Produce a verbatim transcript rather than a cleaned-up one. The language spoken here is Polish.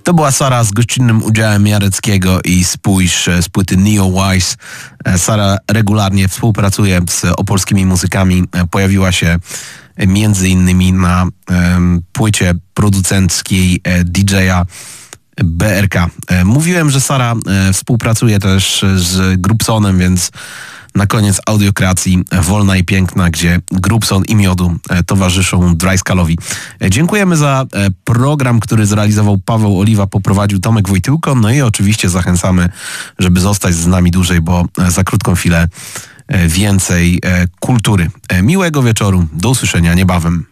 To była Sara z gościnnym udziałem Jareckiego i Spójrz z płyty Neo Wise. Sara regularnie współpracuje z opolskimi muzykami. Pojawiła się między innymi na um, płycie producenckiej D J a B R K. Mówiłem, że Sara współpracuje też z Grubsonem, więc na koniec audiokracji Wolna i Piękna, gdzie Grubson i Miodu towarzyszą Dryskalowi. Dziękujemy za program, który zrealizował Paweł Oliwa, poprowadził Tomek Wojtyłko, no i oczywiście zachęcamy, żeby zostać z nami dłużej, bo za krótką chwilę więcej kultury. Miłego wieczoru, do usłyszenia niebawem.